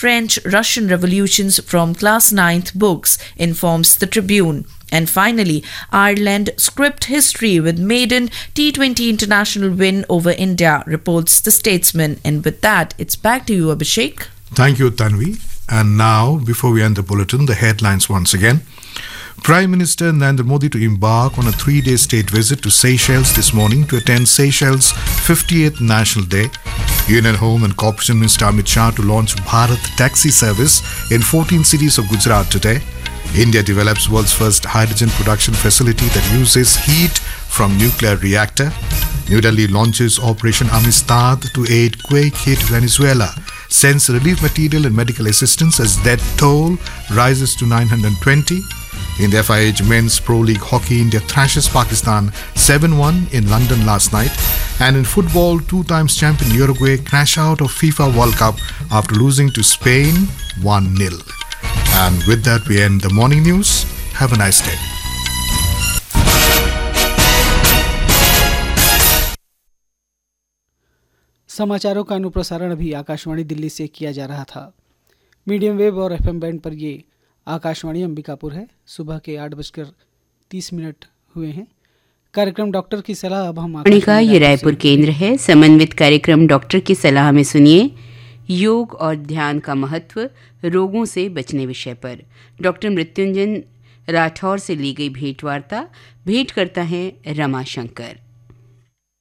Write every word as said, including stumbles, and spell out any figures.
French-Russian revolutions from class ninth books, informs the Tribune. And finally, Ireland script history with maiden T twenty international win over India, reports the Statesman. And with that, it's back to you, Abhishek. Thank you, Tanvi. And now, before we end the bulletin, the headlines once again. Prime Minister Narendra Modi to embark on a three-day state visit to Seychelles this morning to attend Seychelles' fiftieth National Day. Union Home and Corporation Minister Amit Shah to launch Bharat Taxi service in fourteen cities of Gujarat today. India develops world's first hydrogen production facility that uses heat from nuclear reactor. New Delhi launches Operation Amistad to aid quake-hit Venezuela. Sends relief material and medical assistance as death toll rises to nine hundred twenty. In the F I H Men's Pro League Hockey, India thrashes Pakistan seven one in London last night. And in football, two times champion Uruguay crash out of FIFA World Cup after losing to Spain one nil. And with that, we end the morning news. Have a nice day. समाचारों का अनुप्रसारण अभी आकाशवाणी दिल्ली से किया जा रहा था। Medium wave और FM band पर ये आकाशवाणी अंबिकापुर है। सुबह के आठ बजकर तीस मिनट हुए हैं। कार्यक्रम डॉक्टर की सलाह अब हम का ये रायपुर केंद्र है। समन्वित कार्यक्रम डॉक्टर की सलाह में सुनिए योग और ध्यान का महत्व, रोगों से बचने विषय पर डॉक्टर मृत्युंजय राठौर से ली गई भेंट वार्ता। भेंट करता है रमाशंकर।